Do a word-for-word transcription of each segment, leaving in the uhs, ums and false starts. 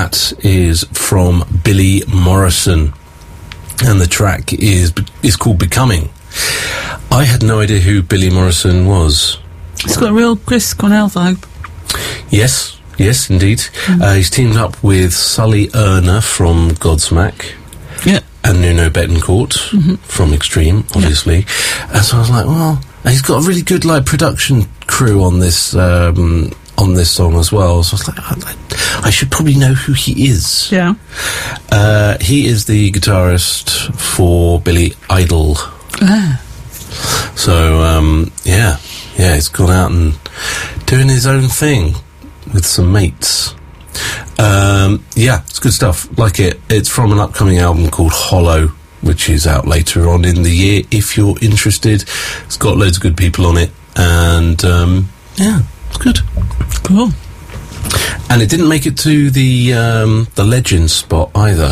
that is from Billy Morrison, and the track is is called Becoming. I had no idea who Billy Morrison was. It's got a real Chris Cornell vibe. Yes, yes, indeed. Mm. Uh, he's teamed up with Sully Erna from Godsmack. Yeah. And Nuno Betancourt mm-hmm. from Extreme, obviously. Yeah. And so I was like, well, he's got a really good like production crew on this um, on this song as well. So I was like, I, I should probably know who he is. Yeah. Uh, he is the guitarist for Billy Idol. Ah. So um, yeah, yeah, he's gone out and doing his own thing with some mates. Um, yeah, it's good stuff. Like it. It's from an upcoming album called Hollow, which is out later on in the year. If you're interested, it's got loads of good people on it, and um, yeah, it's good. Cool. And it didn't make it to the um, the Legends spot either.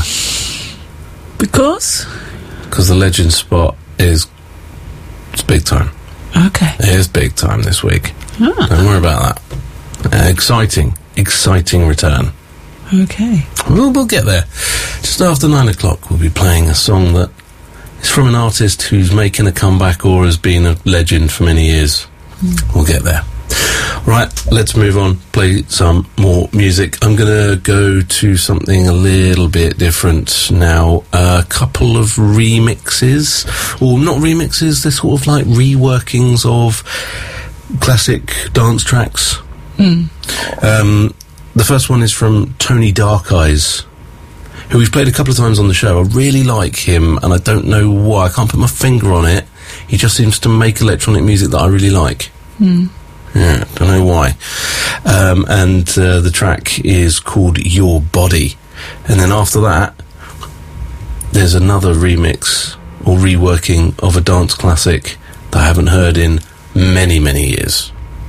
Because? Because the Legends spot is it's big time. Okay. It is big time this week. Ah. Don't worry about that. Uh, exciting. Exciting return. Okay. We'll, we'll get there. Just after nine o'clock, we'll be playing a song that is from an artist who's making a comeback or has been a legend for many years. Mm. We'll get there. Right, let's move on, play some more music. I'm going to go to something a little bit different now. A couple of remixes, or not remixes, they're sort of like reworkings of classic dance tracks. Mm. Um, the first one is from Tony Darkeyes, who we've played a couple of times on the show. I really like him, and I don't know why. I can't put my finger on it. He just seems to make electronic music that I really like. Mm. Yeah, don't know why. Um, and uh, the track is called Your Body. And then after that, there's another remix or reworking of a dance classic that I haven't heard in many, many years.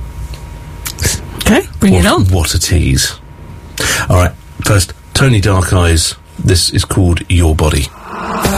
Okay, bring what, it on. What a tease. All right, first, Tony Darkeyes. This is called Your Body.